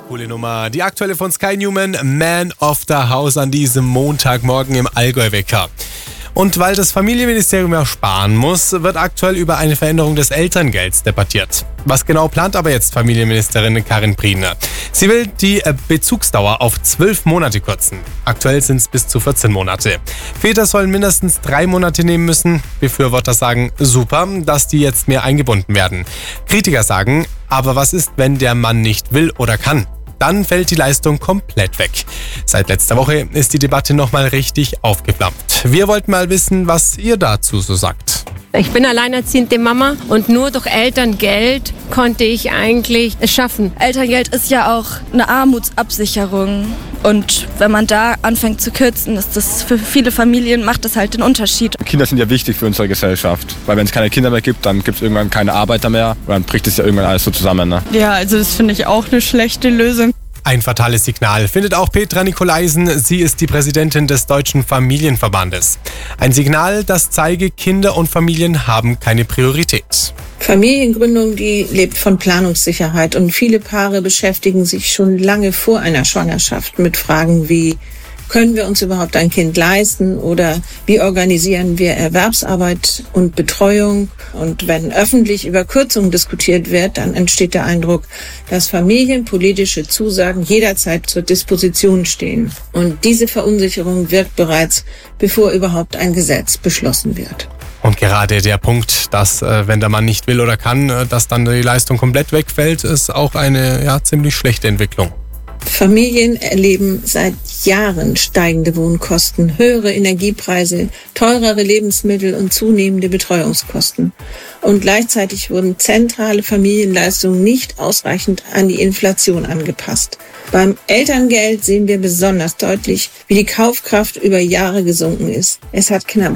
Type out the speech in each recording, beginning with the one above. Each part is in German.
Coole Nummer. Die aktuelle von Sky Newman, Man of the House an diesem Montagmorgen im Allgäu-Wecker. Und weil das Familienministerium ja sparen muss, wird aktuell über eine Veränderung des Elterngelds debattiert. Was genau plant aber jetzt Familienministerin Karin Prien? Sie will die Bezugsdauer auf 12 Monate kürzen. Aktuell sind es bis zu 14 Monate. Väter sollen mindestens 3 Monate nehmen müssen. Befürworter sagen, super, dass die jetzt mehr eingebunden werden. Kritiker sagen, aber was ist, wenn der Mann nicht will oder kann? Dann fällt die Leistung komplett weg. Seit letzter Woche ist die Debatte nochmal richtig aufgeflammt. Wir wollten mal wissen, was ihr dazu so sagt. Ich bin alleinerziehende Mama und nur durch Elterngeld konnte ich eigentlich es schaffen. Elterngeld ist ja auch eine Armutsabsicherung. Und wenn man da anfängt zu kürzen, ist das für viele Familien, macht das halt den Unterschied. Kinder sind ja wichtig für unsere Gesellschaft. Weil wenn es keine Kinder mehr gibt, dann gibt es irgendwann keine Arbeiter mehr. Und dann bricht es ja irgendwann alles so zusammen. Ne? Ja, also das finde ich auch eine schlechte Lösung. Ein fatales Signal, findet auch Petra Nikolaisen. Sie ist die Präsidentin des Deutschen Familienverbandes. Ein Signal, das zeige, Kinder und Familien haben keine Priorität. Familiengründung, die lebt von Planungssicherheit und viele Paare beschäftigen sich schon lange vor einer Schwangerschaft mit Fragen wie: Können wir uns überhaupt ein Kind leisten oder wie organisieren wir Erwerbsarbeit und Betreuung? Und wenn öffentlich über Kürzungen diskutiert wird, dann entsteht der Eindruck, dass familienpolitische Zusagen jederzeit zur Disposition stehen. Und diese Verunsicherung wirkt bereits, bevor überhaupt ein Gesetz beschlossen wird. Und gerade der Punkt, dass wenn der Mann nicht will oder kann, dass dann die Leistung komplett wegfällt, ist auch eine ziemlich schlechte Entwicklung. Familien erleben seit Jahren steigende Wohnkosten, höhere Energiepreise, teurere Lebensmittel und zunehmende Betreuungskosten. Und gleichzeitig wurden zentrale Familienleistungen nicht ausreichend an die Inflation angepasst. Beim Elterngeld sehen wir besonders deutlich, wie die Kaufkraft über Jahre gesunken ist. Es hat knapp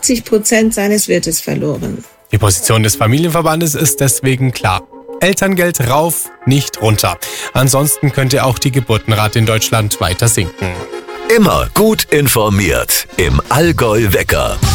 40% seines Wertes verloren. Die Position des Familienverbandes ist deswegen klar. Elterngeld rauf, nicht runter. Ansonsten könnte auch die Geburtenrate in Deutschland weiter sinken. Immer gut informiert im Allgäu-Wecker.